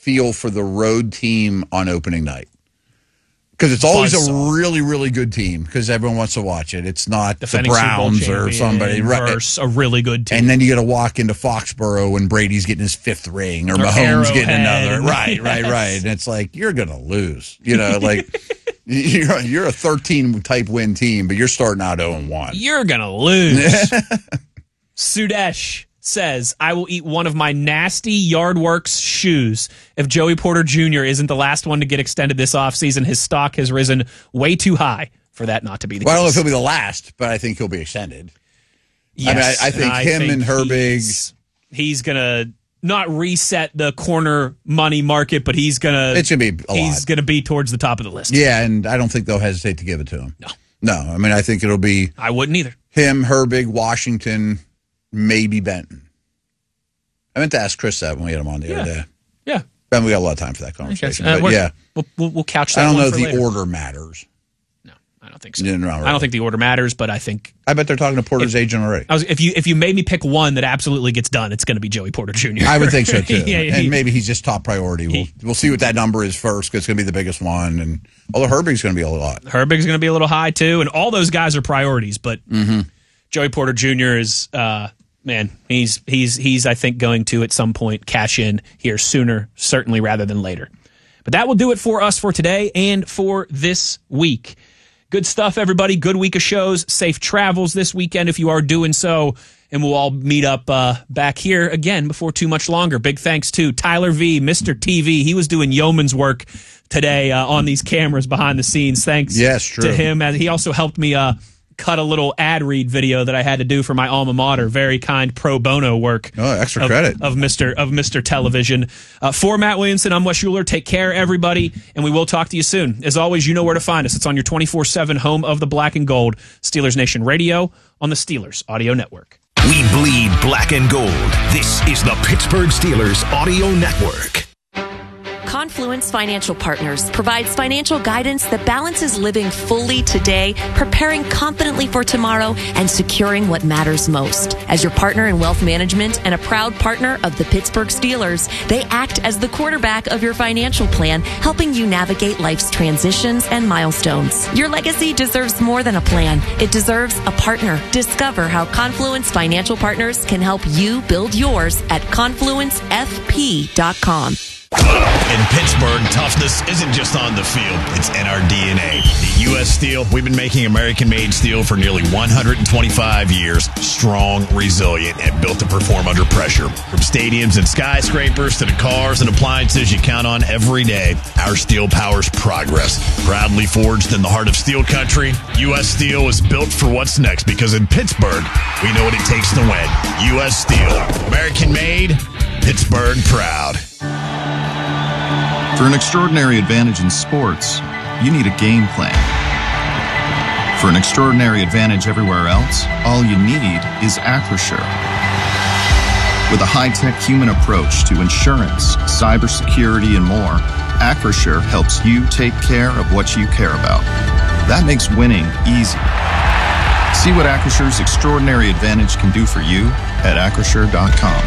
feel for the road team on opening night. Because it's always a really, really good team because everyone wants to watch it. It's not defending the Browns or somebody. Versus a really good team. And then you got to walk into Foxborough when Brady's getting his 5th ring or Mahomes getting another. Right. And it's like, you're going to lose. You know, like you're a 13-type win team, but you're starting out 0-1. You're going to lose. Sudesh says, I will eat one of my nasty Yardworks shoes if Joey Porter Jr. isn't the last one to get extended this offseason. His stock has risen way too high for that not to be the case. I don't know if he'll be the last, but I think he'll be extended. Yes, I think him and Herbig. He's going to not reset the corner money market, but he's going to. It's going to be a lot. He's going to be towards the top of the list. Yeah, and I don't think they'll hesitate to give it to him. No. I mean, I think it'll be. I wouldn't either. Him, Herbig, Washington, maybe Benton. I meant to ask Chris that when we had him on the other day. Yeah. Ben, we got a lot of time for that conversation. But we'll couch that. I don't know if the order matters. No, I don't think so. No, I don't think the order matters, but I think. I bet they're talking to Porter's agent already. If you made me pick one that absolutely gets done, it's going to be Joey Porter Jr. I would think so too. And maybe he's just top priority. We'll see what that number is first because it's going to be the biggest one. And although Herbig's going to be a lot. Herbig's going to be a little high too. And all those guys are priorities, but Joey Porter Jr. is. Man, he's I think going to at some point cash in here sooner, certainly rather than later. But that will do it for us for today and for this week. Good stuff, everybody. Good week of shows. Safe travels this weekend if you are doing so. And we'll all meet up back here again before too much longer. Big thanks to Tyler V, Mr. TV. He was doing yeoman's work today on these cameras behind the scenes. Thanks to him. He also helped me cut a little ad read video that I had to do for my alma mater. Very kind pro bono work. Oh, extra credit of Mr. Television. For Matt Williamson, I'm Wes Schuler. Take care, everybody, and we will talk to you soon. As always, you know where to find us. It's on your 24/7 home of the black and gold, Steelers Nation Radio on the Steelers Audio Network. We bleed black and gold. This is the Pittsburgh Steelers Audio Network. Confluence Financial Partners provides financial guidance that balances living fully today, preparing confidently for tomorrow, and securing what matters most. As your partner in wealth management and a proud partner of the Pittsburgh Steelers, they act as the quarterback of your financial plan, helping you navigate life's transitions and milestones. Your legacy deserves more than a plan. It deserves a partner. Discover how Confluence Financial Partners can help you build yours at confluencefp.com. In Pittsburgh, toughness isn't just on the field, it's in our DNA. At U.S. Steel, we've been making American-made steel for nearly 125 years. Strong, resilient, and built to perform under pressure. From stadiums and skyscrapers to the cars and appliances you count on every day, our steel powers progress. Proudly forged in the heart of steel country, U.S. Steel is built for what's next because in Pittsburgh, we know what it takes to win. U.S. Steel, American-made, Pittsburgh proud. For an extraordinary advantage in sports, you need a game plan. For an extraordinary advantage everywhere else, all you need is Acrisure. With a high-tech human approach to insurance, cybersecurity, and more, Acrisure helps you take care of what you care about. That makes winning easy. See what Acrissure's extraordinary advantage can do for you at Acrisure.com.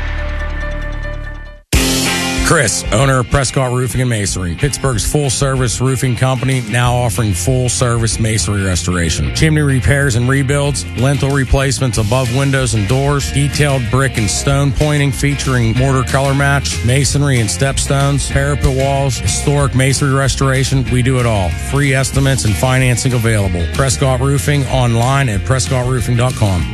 Chris, owner of Prescott Roofing and Masonry, Pittsburgh's full-service roofing company, now offering full-service masonry restoration. Chimney repairs and rebuilds, lintel replacements above windows and doors, detailed brick and stone pointing featuring mortar color match, masonry and stepstones, parapet walls, historic masonry restoration. We do it all. Free estimates and financing available. Prescott Roofing online at PrescottRoofing.com.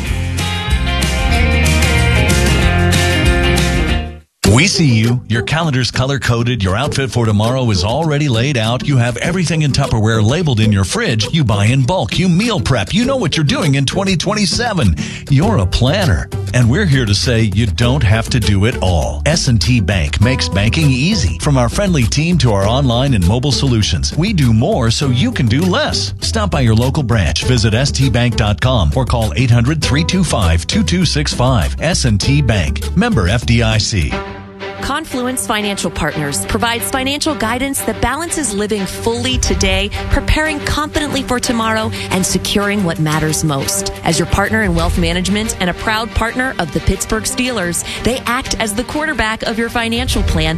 We see you. Your calendar's color-coded. Your outfit for tomorrow is already laid out. You have everything in Tupperware labeled in your fridge. You buy in bulk. You meal prep. You know what you're doing in 2027. You're a planner. And we're here to say you don't have to do it all. S&T Bank makes banking easy. From our friendly team to our online and mobile solutions, we do more so you can do less. Stop by your local branch. Visit stbank.com or call 800-325-2265. S&T Bank. Member FDIC. Confluence Financial Partners provides financial guidance that balances living fully today, preparing confidently for tomorrow, and securing what matters most. As your partner in wealth management and a proud partner of the Pittsburgh Steelers, they act as the quarterback of your financial plan,